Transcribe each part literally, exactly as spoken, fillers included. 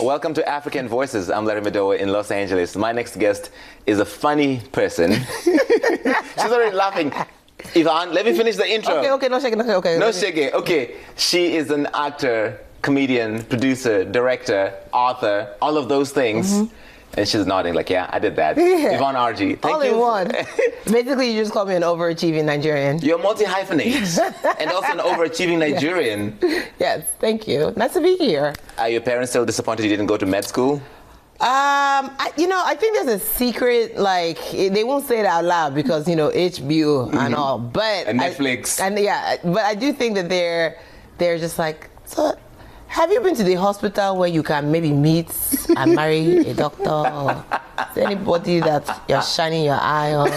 Welcome to African Voices. I'm Larry Madowo in Los Angeles. My next guest is a funny person. She's already laughing. Yvonne, let me finish the intro. Okay, okay, no shaking, okay, okay. No shaking. Okay, she is an actor, comedian, producer, director, author, all of those things. Mm-hmm. And she's nodding like, yeah, I did that. Yeah. Yvonne R G. Thank all you. in one. Basically, you just call me an overachieving Nigerian. You're multi-hyphenate and also an overachieving Nigerian. Yes. Yes, thank you. Nice to be here. Are your parents still disappointed you didn't go to med school? Um, I, you know, I think there's a secret, like, they won't say it out loud because, you know, H B O mm-hmm. and all, but... And Netflix. I, and yeah, but I do think that they're, they're just like, so... Have you been to the hospital where you can maybe meet and marry a doctor or anybody that you're shining your eye on?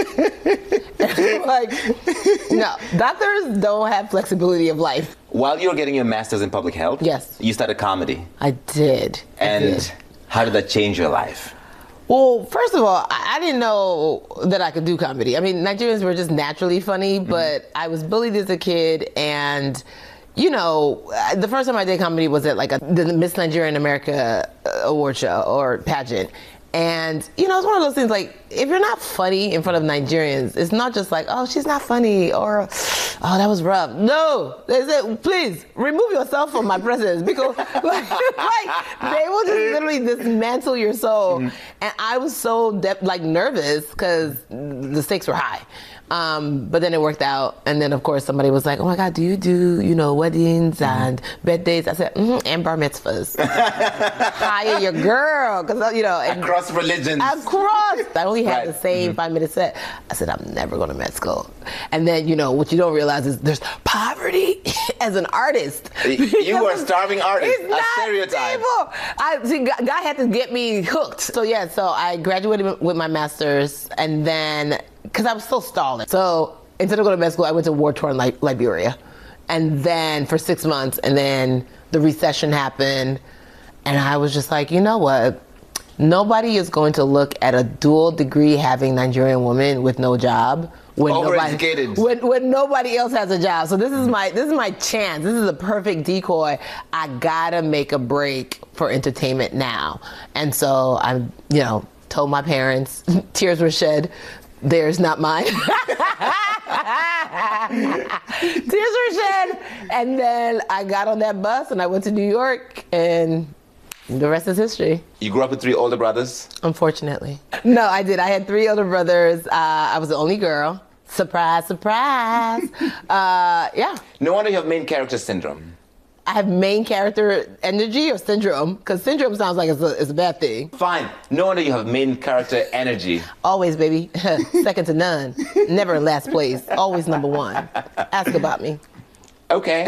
Like, no, doctors don't have flexibility of life. While you were getting your master's in public health, yes, you started comedy. I did. And I did. How did that change your life? Well, first of all, I, I didn't know that I could do comedy. I mean, Nigerians were just naturally funny, mm-hmm. but I was bullied as a kid, and you know, the first time I did comedy was at like a, the Miss Nigerian America award show or pageant. And, you know, it's one of those things like, if you're not funny in front of Nigerians, it's not just like, oh, she's not funny or, oh, that was rough. No, they said, please remove yourself from my presence because like, like they will just literally dismantle your soul. Mm-hmm. And I was so de- like nervous because the stakes were high. Um, but then it worked out. And then, of course, somebody was like, oh, my God, do you do, you know, weddings mm-hmm. and birthdays? I said, mm-hmm, and bar mitzvahs. Hire your girl. Because, you know. And across religions. Across. I only had right. the same mm-hmm. five-minute set. I said, I'm never going to med school. And then, you know, what you don't realize is there's poverty as an artist. You were a starving artist. It's a not stereotype. Stable. I, see, God had to get me hooked. So, yeah, so I graduated with my master's and then... because I was still stalling. So instead of going to med school, I went to war-torn Li- Liberia. And then for six months, and then the recession happened. And I was just like, you know what? Nobody is going to look at a dual degree having Nigerian woman with no job when nobody, when, when nobody else has a job. So this is my this is my chance. This is a perfect decoy. I gotta make a break for entertainment now. And so I, you know, told my parents, tears were shed. Theirs, not mine. Tears were shed. And then I got on that bus and I went to New York and the rest is history. You grew up with three older brothers? Unfortunately. No, I did. I had three older brothers. Uh, I was the only girl. Surprise, surprise. uh, yeah. No wonder you have main character syndrome. I have main character energy or syndrome? Because syndrome sounds like it's a, it's a bad thing. Fine. No wonder you have main character energy. Always, baby. Second to none. Never in last place. Always number one. Ask about me. Okay.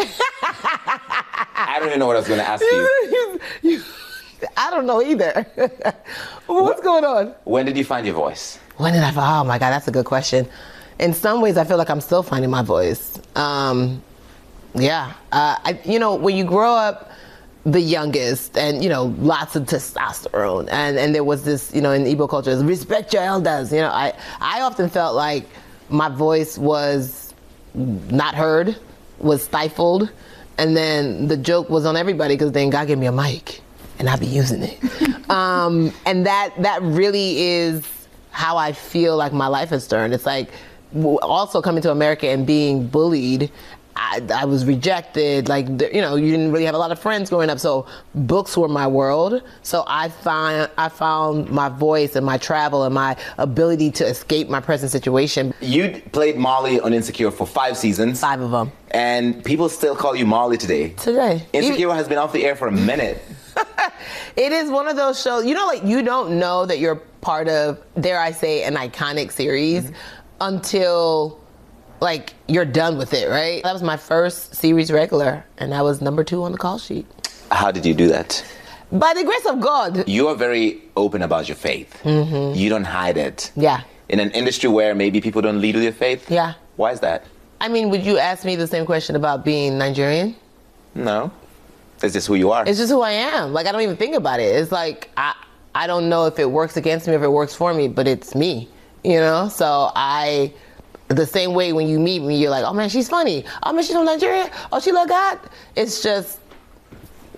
I don't even know what I was going to ask you. you I don't know either. What's what, going on? When did you find your voice? When did I find? Oh my God, that's a good question. In some ways, I feel like I'm still finding my voice. Um... Yeah, uh, I, you know, when you grow up the youngest and, you know, lots of testosterone and, and there was this, you know, in Igbo culture, respect your elders. You know, I, I often felt like my voice was not heard, was stifled. And then the joke was on everybody because then God gave me a mic and I'd be using it. um, and that, that really is how I feel like my life has turned. It's like also coming to America and being bullied. I, I was rejected, like, you know, you didn't really have a lot of friends growing up, so books were my world. So I find I found my voice and my travel and my ability to escape my present situation. You played Molly on Insecure for five seasons. Five of them. And people still call you Molly today. Today. Insecure Even, has been off the air for a minute. It is one of those shows, you know, like, you don't know that you're part of, dare I say, an iconic series mm-hmm. until... like, you're done with it, right? That was my first series regular, and I was number two on the call sheet. How did you do that? By the grace of God. You are very open about your faith. Mm-hmm. You don't hide it. Yeah. In an industry where maybe people don't lead with your faith? Yeah. Why is that? I mean, would you ask me the same question about being Nigerian? No. It's just who you are. It's just who I am. Like, I don't even think about it. It's like, I, I don't know if it works against me or if it works for me, but it's me, you know? So I... the same way when you meet me, you're like, oh man, she's funny. Oh man, she's from Nigeria. Oh, she look hot. It's just,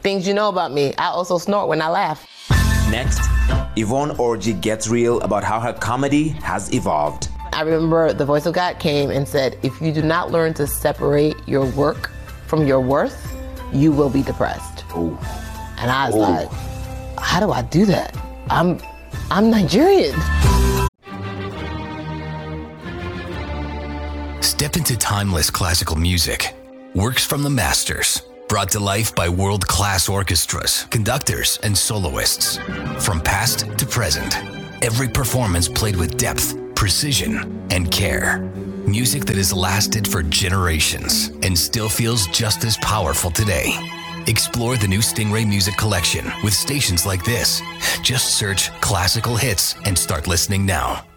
things you know about me. I also snort when I laugh. Next, Yvonne Orji gets real about how her comedy has evolved. I remember the Voice of God came and said, if you do not learn to separate your work from your worth, you will be depressed. Ooh. And I was Ooh. like, how do I do that? I'm, I'm Nigerian. Step into timeless classical music. Works from the masters. Brought to life by world-class orchestras, conductors, and soloists. From past to present, every performance played with depth, precision, and care. Music that has lasted for generations and still feels just as powerful today. Explore the new Stingray Music Collection with stations like this. Just search classical hits and start listening now.